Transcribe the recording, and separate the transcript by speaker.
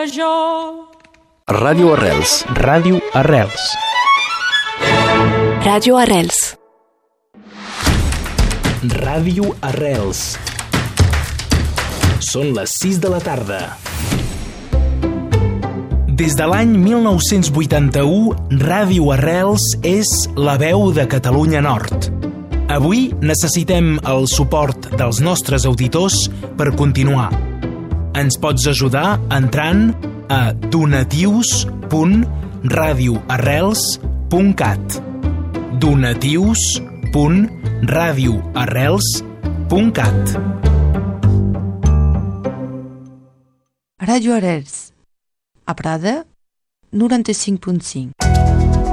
Speaker 1: jo.
Speaker 2: Ràdio Arrels.
Speaker 3: Ràdio Arrels.
Speaker 4: Ràdio Arrels.
Speaker 3: Ràdio Arrels. Són les 6 de la tarda. Des de l'any 1981, Ràdio Arrels és la veu de Catalunya Nord. Avui necessitem el suport dels nostres auditors per continuar. Ens pots ajudar entrant a donatius.radioarrels.cat donatius.radioarrels.cat
Speaker 5: Ràdio Arrels. A Prada, 95.5.